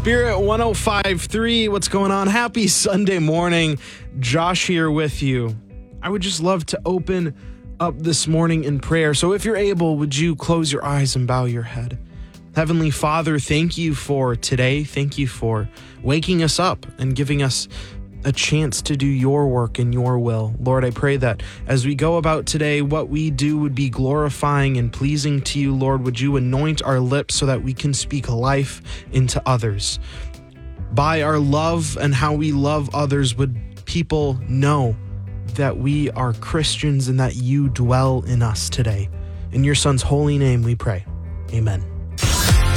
Spirit 105.3. What's going on? Happy Sunday morning. Josh here with you. I would just love to open up this morning in prayer. So if you're able, would you close your eyes and bow your head? Heavenly Father, thank you for today. Thank you for waking us up and giving us a chance to do your work and your will. Lord, I pray that as we go about today, what we do would be glorifying and pleasing to you. Lord, would you anoint our lips so that we can speak life into others? By our love and how we love others, would people know that we are Christians and that you dwell in us today? In your Son's holy name we pray. Amen.